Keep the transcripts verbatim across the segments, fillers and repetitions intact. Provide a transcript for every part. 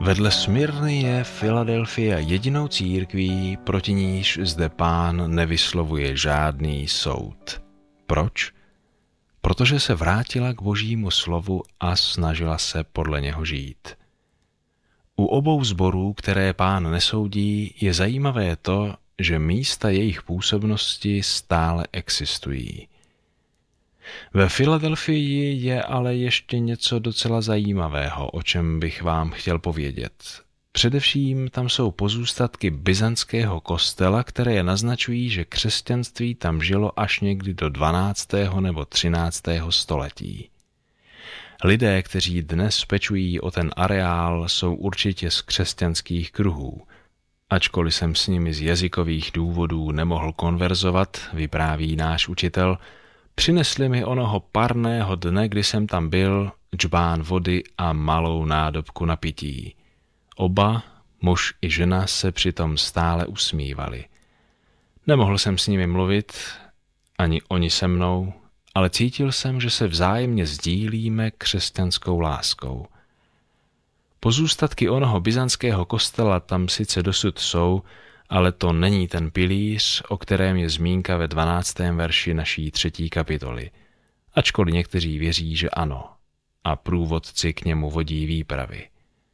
Vedle Smyrny je Filadelfia jedinou církví, proti níž zde Pán nevyslovuje žádný soud. Proč? Protože se vrátila k Božímu slovu a snažila se podle něho žít. U obou sborů, které Pán nesoudí, je zajímavé to, že místa jejich působnosti stále existují. Ve Filadelfii je ale ještě něco docela zajímavého, o čem bych vám chtěl povědět. Především tam jsou pozůstatky byzantského kostela, které naznačují, že křesťanství tam žilo až někdy do dvanáctého nebo třináctého století. Lidé, kteří dnes pečují o ten areál, jsou určitě z křesťanských kruhů. Ačkoliv jsem s nimi z jazykových důvodů nemohl konverzovat, vypráví náš učitel, přinesli mi onoho parného dne, kdy jsem tam byl, džbán vody a malou nádobku na pití. Oba, muž i žena, se přitom stále usmívali. Nemohl jsem s nimi mluvit, ani oni se mnou, ale cítil jsem, že se vzájemně sdílíme křesťanskou láskou. Pozůstatky onoho byzantského kostela tam sice dosud jsou, ale to není ten pilíř, o kterém je zmínka ve dvanáctém verši naší třetí kapitoly. Ačkoliv někteří věří, že ano, a průvodci k němu vodí výpravy.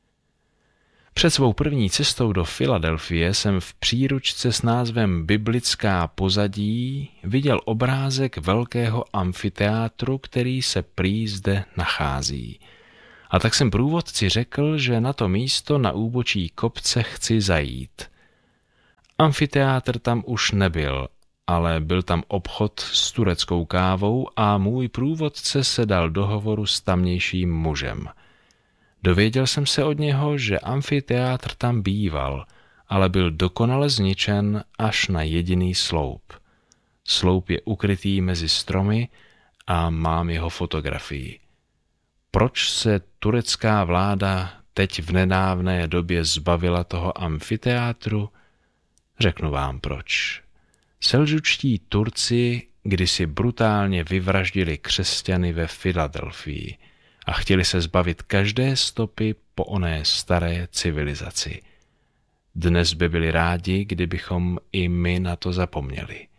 Před svou první cestou do Filadelfie jsem v příručce s názvem Biblická pozadí viděl obrázek velkého amfiteátru, který se prý zde nachází. A tak jsem průvodci řekl, že na to místo na úbočí kopce chci zajít. Amfiteátr tam už nebyl, ale byl tam obchod s tureckou kávou a můj průvodce se dal do hovoru s tamnějším mužem. Dověděl jsem se od něho, že amfiteátr tam býval, ale byl dokonale zničen až na jediný sloup. Sloup je ukrytý mezi stromy a mám jeho fotografii. Proč se turecká vláda teď v nedávné době zbavila toho amfiteátru? Řeknu vám proč. Selžučtí Turci kdysi brutálně vyvraždili křesťany ve Filadelfii a chtěli se zbavit každé stopy po oné staré civilizaci. Dnes by byli rádi, kdybychom i my na to zapomněli.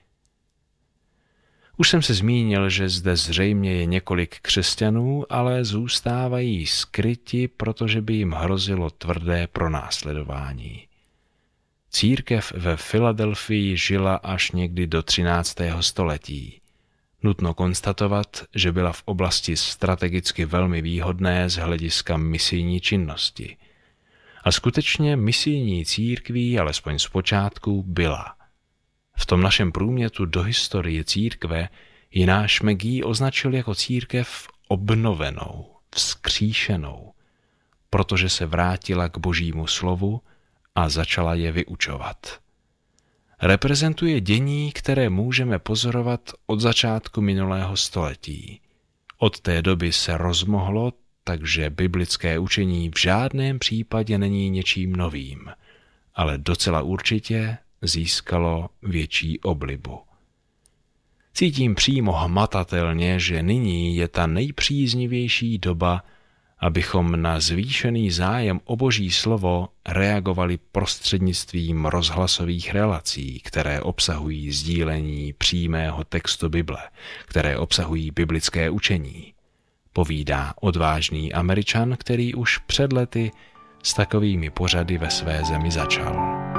Už jsem se zmínil, že zde zřejmě je několik křesťanů, ale zůstávají skryti, protože by jim hrozilo tvrdé pronásledování. Církev ve Filadelfii žila až někdy do třináctého století. Nutno konstatovat, že byla v oblasti strategicky velmi výhodné z hlediska misijní činnosti. A skutečně misijní církví, alespoň zpočátku, byla. V tom našem průmětu do historie církve ji náš Megí označil jako církev obnovenou, vzkříšenou, protože se vrátila k Božímu slovu a začala je vyučovat. Reprezentuje dění, které můžeme pozorovat od začátku minulého století. Od té doby se rozmohlo, takže biblické učení v žádném případě není něčím novým, ale docela určitě získalo větší oblibu. Cítím přímo hmatatelně, že nyní je ta nejpříznivější doba, abychom na zvýšený zájem o Boží slovo reagovali prostřednictvím rozhlasových relací, které obsahují sdílení přímého textu Bible, které obsahují biblické učení. Povídá odvážný Američan, který už před lety s takovými pořady ve své zemi začal.